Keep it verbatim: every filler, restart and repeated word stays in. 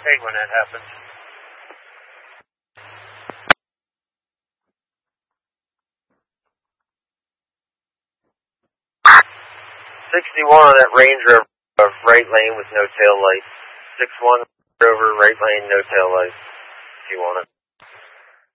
hate when that happens. sixty-one at Range Rover, right lane with no tail lights. six one Rover, right lane, no tail lights, if you want it.